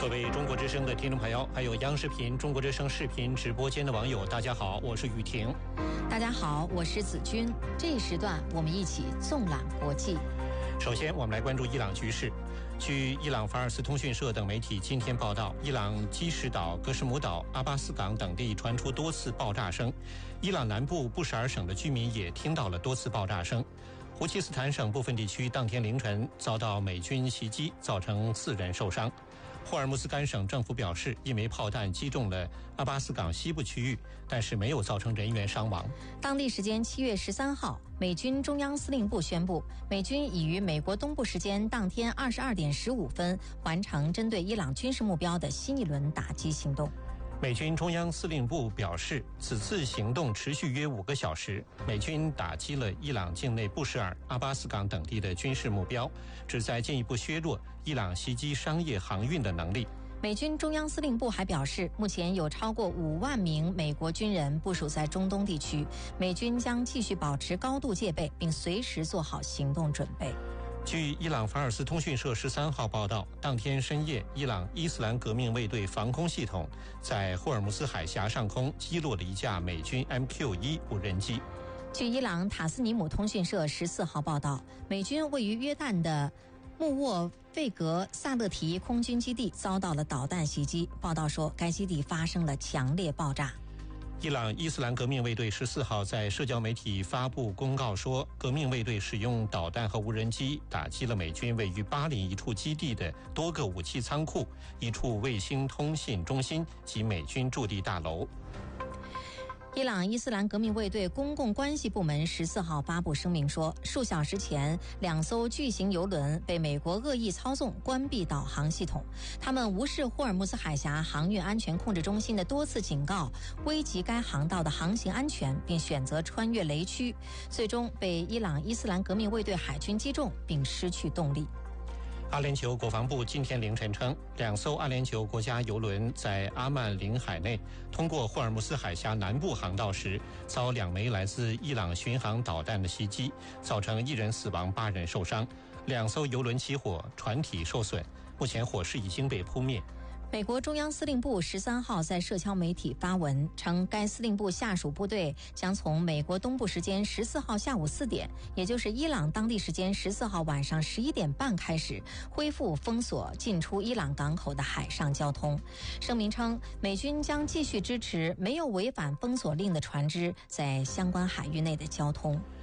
各位中国之声的听众朋友，还有央视频中国之声视频直播间的网友，大家好，我是雨婷。 大家好，我是子君。这一时段我们一起纵览国际。 首先我们来关注伊朗局势。据伊朗法尔斯通讯社等媒体今天报道，伊朗基什岛、格什姆岛、阿巴斯港等地传出多次爆炸声，伊朗南部布什尔省的居民也听到了多次爆炸声。胡奇斯坦省部分地区当天凌晨遭到美军袭击，造成4人受伤。霍尔木斯干省政府表示，一枚炮弹击中了阿巴斯港西部区域，但是没有造成人员伤亡。 当地时间7月13号，美军中央司令部宣布，美军已于美国东部时间当天22点15分完成针对伊朗军事目标的新一轮打击行动。 美军中央司令部表示，此次行动持续约5个小时，美军打击了伊朗境内布什尔、阿巴斯港等地的军事目标，旨在进一步削弱伊朗袭击商业航运的能力。 美军中央司令部还表示，目前有超过5万名美国军人部署在中东地区，美军将继续保持高度戒备，并随时做好行动准备。 据伊朗法尔斯通讯社13号报道，当天深夜，伊朗伊斯兰革命卫队防空系统在霍尔木斯海峡上空击落了一架美军 MQ-1 无人机。 据伊朗塔斯尼姆通讯社14号报道，美军位于约旦的穆沃费格萨勒提空军基地遭到了导弹袭击。报道说，该基地发生了强烈爆炸。 伊朗伊斯兰革命卫队14号在社交媒体发布公告说，革命卫队使用导弹和无人机打击了美军位于巴林一处基地的多个武器仓库、一处卫星通信中心及美军驻地大楼。 伊朗伊斯兰革命卫队公共关系部门14号发布声明说，数小时前2艘巨型油轮被美国恶意操纵关闭导航系统，他们无视霍尔木斯海峡航运安全控制中心的多次警告，危及该航道的航行安全，并选择穿越雷区，最终被伊朗伊斯兰革命卫队海军击中并失去动力。 阿联酋国防部今天凌晨称，2艘阿联酋国家油轮在阿曼领海内通过霍尔木斯海峡南部航道时，遭2枚来自伊朗巡航导弹的袭击，造成1人死亡8人受伤，2艘油轮起火，船体受损，目前火势已经被扑灭。 美国中央司令部13号在社交媒体发文称，该司令部下属部队将从美国东部时间14号下午4点，也就是伊朗当地时间14号晚上11点半开始，恢复封锁进出伊朗港口的海上交通。声明称，美军将继续支持没有违反封锁令的船只在相关海域内的交通。